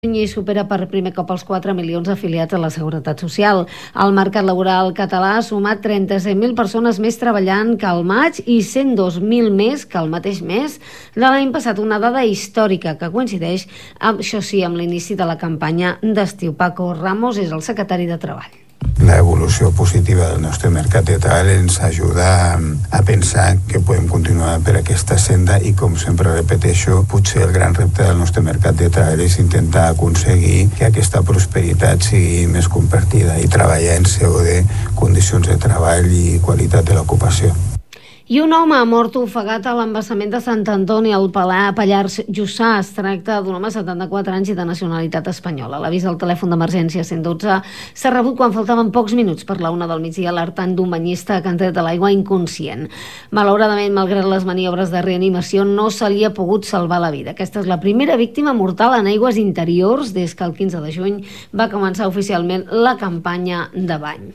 i supera per primer cop els 4 milions afiliats a la Seguretat Social. El mercat laboral català ha sumat 37.000 persones més treballant que al maig i 102.000 més que el mateix mes de l'any passat, una dada històrica que coincideix, això sí, amb l'inici de la campanya d'estiu. Paco Ramos és el secretari de Treball. La evolució positiva del nostre mercat de treball ens ajuda a pensar que podem continuar per aquesta senda i, com sempre repeteixo, potser el gran repte del nostre mercat de treball és intentar aconseguir que aquesta prosperitat sigui més compartida i treballar en seu de condicions de treball i qualitat de l'ocupació. I un home ha mort ofegat a l'embassament de Sant Antoni al Pallars Jussà. Es tracta d'un home de 74 anys i de nacionalitat espanyola. L'avís del telèfon d'emergència 112 s'ha rebut quan faltaven pocs minuts per la 1 del migdia, alertant d'un banyista que han tret de l'aigua inconscient. Malauradament, malgrat les maniobres de reanimació, no se li ha pogut salvar la vida. Aquesta és la primera víctima mortal en aigües interiors des que el 15 de juny va començar oficialment la campanya de bany.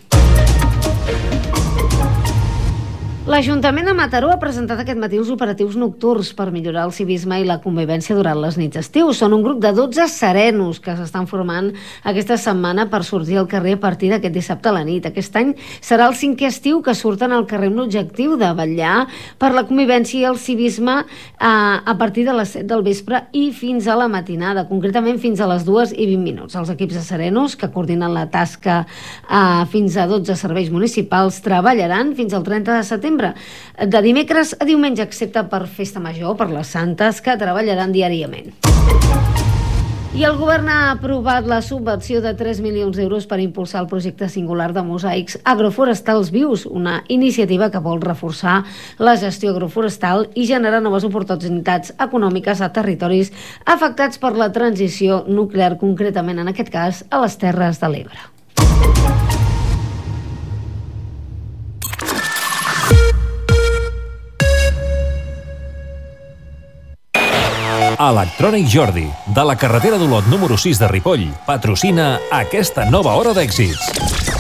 L'Ajuntament de Mataró ha presentat aquest matí els operatius nocturns per millorar el civisme i la convivència durant les nits d'estiu. Són un grup de 12 serenos que s'estan formant aquesta setmana per sortir al carrer a partir d'aquest dissabte a la nit. Aquest any serà el 5è estiu que surten al carrer amb l'objectiu de vetllar per la convivència i el civisme a partir de les 7 del vespre i fins a la matinada, concretament fins a les 2:20. Els equips de serenos, que coordinen la tasca fins a 12 serveis municipals, treballaran fins al 30 de setembre, de dimecres a diumenge, excepte per Festa Major, per les Santes, que treballaran diàriament. I el govern ha aprovat la subvenció de 3 milions d'euros per impulsar el projecte singular de mosaics agroforestals vius, una iniciativa que vol reforçar la gestió agroforestal i generar noves oportunitats econòmiques a territoris afectats per la transició nuclear, concretament en aquest cas a les Terres de l'Ebre. Electrònic Jordi, de la carretera d'Olot número 6 de Ripoll, patrocina aquesta nova hora d'èxits.